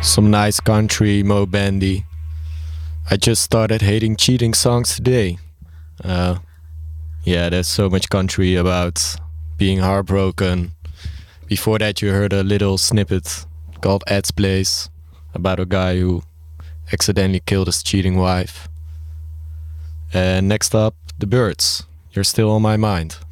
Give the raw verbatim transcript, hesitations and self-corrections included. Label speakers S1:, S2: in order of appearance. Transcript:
S1: Some nice country, Mo Bandy. I just started hating cheating songs today. Uh, yeah, there's so much country about being heartbroken. Before that, you heard a little snippet called Ed's Place about a guy who accidentally killed his cheating wife. And next up, The Birds. You're still on my mind.